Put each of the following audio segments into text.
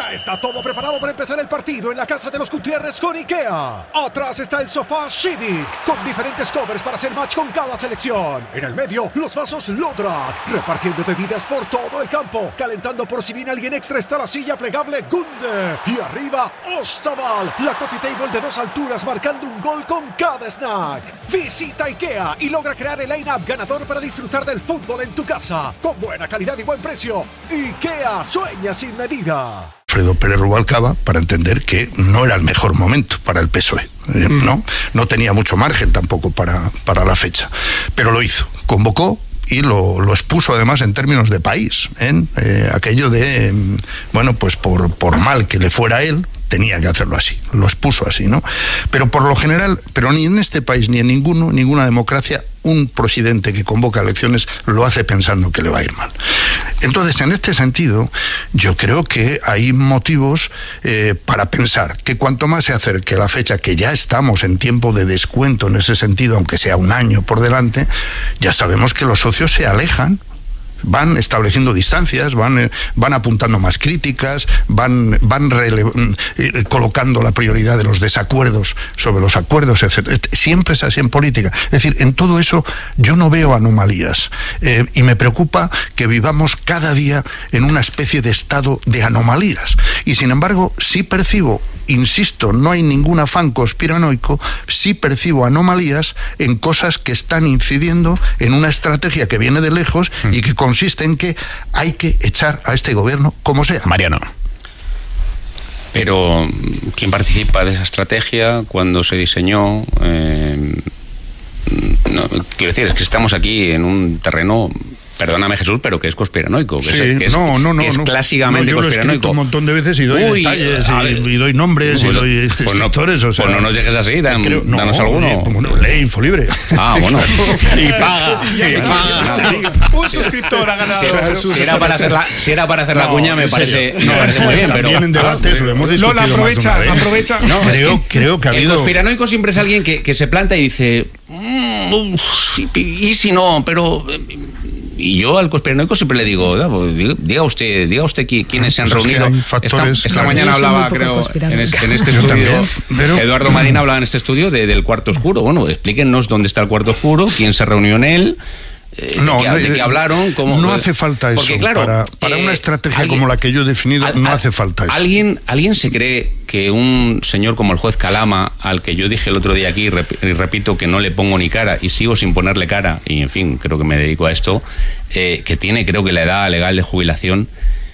Ya está todo preparado para empezar el partido en la casa de los Gutiérrez con IKEA. Atrás está el sofá Civic, con diferentes covers para hacer match con cada selección. En el medio, los vasos Lodrat, repartiendo bebidas por todo el campo. Calentando por si viene alguien extra está la silla plegable Gunde. Y arriba, Ostaval, la coffee table de 2 alturas marcando un gol con cada snack. Visita IKEA y logra crear el line-up ganador para disfrutar del fútbol en tu casa. Con buena calidad y buen precio. IKEA sueña sin medida. Alfredo Pérez Rubalcaba para entender que no era el mejor momento para el PSOE. No tenía mucho margen tampoco para la fecha. Pero lo hizo. Convocó y lo expuso además en términos de país, en aquello de, bueno, pues por mal que le fuera a él, tenía que hacerlo así, lo expuso así, ¿no? Pero por lo general, pero ni en este país ni en ninguna democracia, un presidente que convoca elecciones lo hace pensando que le va a ir mal. Entonces, en este sentido, yo creo que hay motivos para pensar que cuanto más se acerque la fecha, que ya estamos en tiempo de descuento en ese sentido, aunque sea un año por delante, ya sabemos que los socios se alejan, van estableciendo distancias, van apuntando más críticas, van colocando la prioridad de los desacuerdos sobre los acuerdos, etc. Siempre es así en política. Es decir, en todo eso yo no veo anomalías y me preocupa que vivamos cada día en una especie de estado de anomalías. Y sin embargo, sí percibo, insisto, no hay ningún afán conspiranoico, sí percibo anomalías en cosas que están incidiendo en una estrategia que viene de lejos y que consiste en que hay que echar a este gobierno como sea. Mariano. Pero, ¿quién participa de esa estrategia? ¿Cuándo se diseñó? No, quiero decir, es que estamos aquí en un terreno... Perdóname, Jesús, pero que es conspiranoico. Que es clásicamente yo conspiranoico. Lo he escrito un montón de veces y doy detalles y doy nombres y doy sectores. O sea, pues no nos dejes así, danos alguno. Lee Infolibre. Ah, bueno. Y paga. Un suscriptor ha ganado. Si era para hacer la cuña, me parece muy bien. Pero en debates lo hemos discutido. Lola, aprovecha. No, creo que ha habido... El conspiranoico siempre es alguien que se planta y dice... y si no, pero... Y yo al conspiranoico siempre le digo, diga usted quiénes se han reunido. Esta mañana hablaba, creo, en este estudio, Eduardo Madina hablaba en este estudio del cuarto oscuro. Bueno, explíquenos dónde está el cuarto oscuro, quién se reunió en él. ¿De qué hablaron? No hace falta eso. Porque, claro, para una estrategia como la que yo he definido, no hace falta eso. ¿Alguien se cree que un señor como el juez Calama, al que yo dije el otro día aquí, y repito que no le pongo ni cara y sigo sin ponerle cara, y en fin, creo que me dedico a esto, que tiene, creo que la edad legal de jubilación,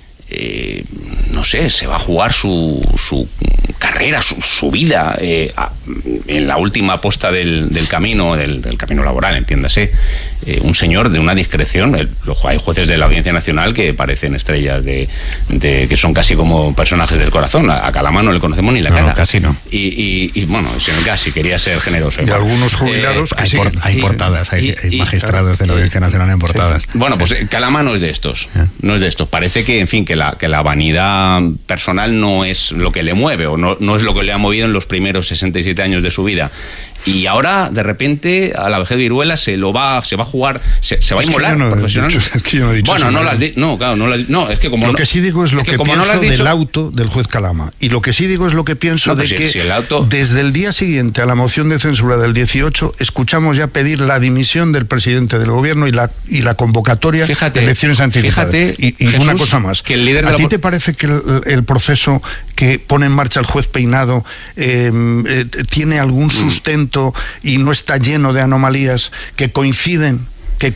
no sé, se va a jugar su carrera, su vida en la última posta del camino laboral, entiéndase. Un señor de una discreción. Hay jueces de la Audiencia Nacional que parecen estrellas que son casi como personajes del corazón. A Calama no le conocemos ni la cara. Casi no. Y bueno, casi quería ser generoso. Y algunos jubilados que hay portadas, hay magistrados de la Audiencia Nacional en portadas. Bueno, pues Calama no es de estos. No es de estos. Parece que, en fin, que la vanidad personal no es lo que le mueve o no es lo que le ha movido en los primeros 67 años de su vida. Y ahora, de repente, a la vejez de Viruela se va a jugar, se va a inmolar profesionalmente. Es que yo no he dicho bueno, no, es que como lo que sí digo es lo que pienso del auto del juez Calama. Y lo que sí digo es lo que pienso de que desde el día siguiente a la moción de censura del 18 escuchamos ya pedir la dimisión del presidente del gobierno y la convocatoria de elecciones anticipadas. Y Jesús, una cosa más. Que el líder ¿A ti te parece que el proceso que pone en marcha el juez Peinado tiene algún sustento y no está lleno de anomalías que coinciden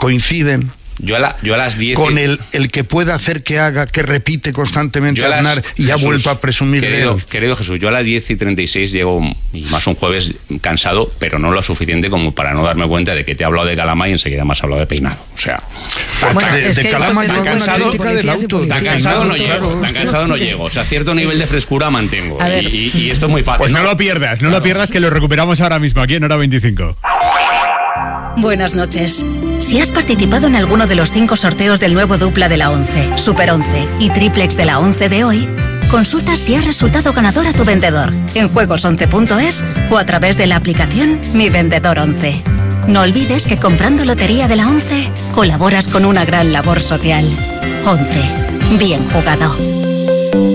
yo a las 10 con el que pueda hacer que haga, que repite constantemente Aznar y ha vuelto a presumir de él? Querido Jesús, yo a las 10:36 llego, y más un jueves, cansado, pero no lo suficiente como para no darme cuenta de que te he hablado de Calama y enseguida me has hablado de Peinado. O sea, de Calama yo hago una crítica del auto. Tan cansado no llego. O sea, cierto nivel de frescura mantengo. Y esto es muy fácil. Pues no lo pierdas, que lo recuperamos ahora mismo aquí en Hora 25. Buenas noches. Si has participado en alguno de los 5 sorteos del nuevo dupla de la 11, Super 11 y triplex de la 11 de hoy, consulta si has resultado ganador a tu vendedor en juegos11.es o a través de la aplicación Mi Vendedor 11. No olvides que comprando Lotería de la 11 colaboras con una gran labor social. 11. Bien jugado.